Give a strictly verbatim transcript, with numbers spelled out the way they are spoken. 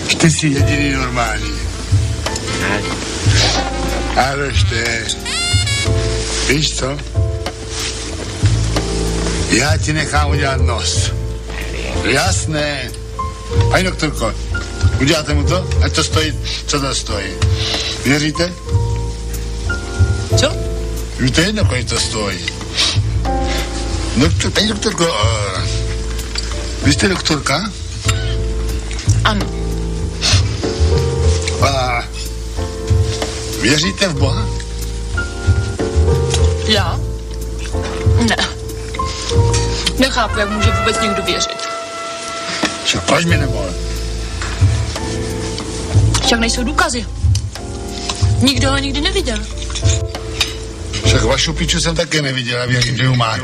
Ty jsi jediný normální. Ale šte. Víš co? Já ti nechám udělat nos. Jasné. Pani doktorko, uděláte mu to? Ať to stojí, co to stojí. Věříte? Co? Víte jedno, kolik to stojí. Doktor, paní doktorko, uh, vy jste doktorka? Ano. A věříte v Boha? Já? Ne. Nechápu, jak může vůbec někdo věřit. Však proč mi nemohl? Však nejsou důkazy. Nikdo ho nikdy neviděl. Však vašu piču jsem také neviděl a věřím, že ju má.